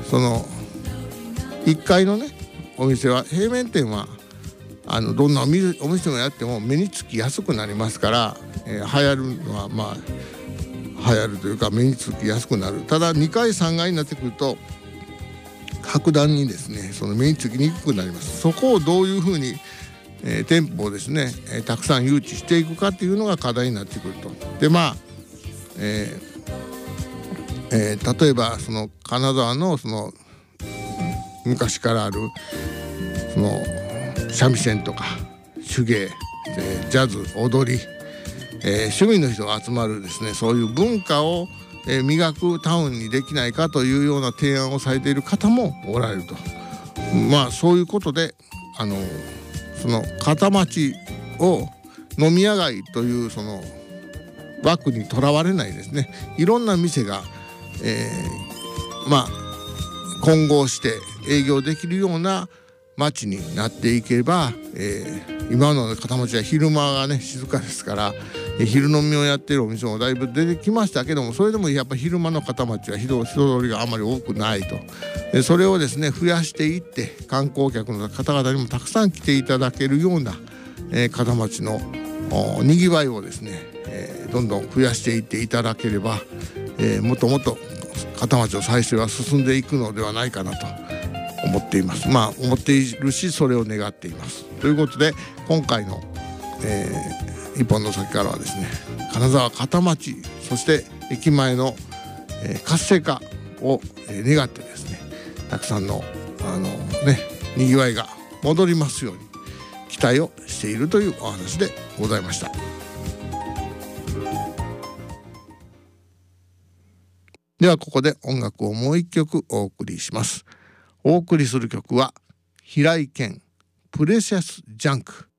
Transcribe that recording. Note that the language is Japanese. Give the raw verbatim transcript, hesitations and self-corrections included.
そのいっかいのねお店は平面店はあのどんなお店お店をやっても目につきやすくなりますから、えー、流行るのはまあ流行るというか目につきやすくなる。ただにかいさんがいになってくると格段にですねその目につきにくくなります。そこをどういうふうに、えー、店舗をですね、えー、たくさん誘致していくかっていうのが課題になってくると。でまあ、えーえー、例えばその金沢のその昔からあるその三味線とか手芸、えー、ジャズ踊り、えー、趣味の人が集まるですねそういう文化を、えー、磨くタウンにできないかというような提案をされている方もおられると。まあそういうことであのその片町を飲み屋街というその枠にとらわれないですねいろんな店が、えー、まあ混合して営業できるような街になっていけば、えー、今の片町は昼間がね静かですから、えー、昼飲みをやってるお店もだいぶ出てきましたけども、それでもやっぱ昼間の片町は人人通りがあまり多くないと。でそれをですね増やしていって観光客の方々にもたくさん来ていただけるような、えー、片町のにぎわいをですね、えー、どんどん増やしていっていただければ、えー、もっともっと片町の再生は進んでいくのではないかなと思っています。まあ思っているしそれを願っています。ということで今回の、えー、一本の先からはですね金沢片町そして駅前の、えー、活性化を、えー、願ってですねたくさんのあのねにぎわいが戻りますように期待をしているというお話でございました。ではここで音楽をもう一曲お送りします。お送りする曲は平井堅プレシャスジャンク。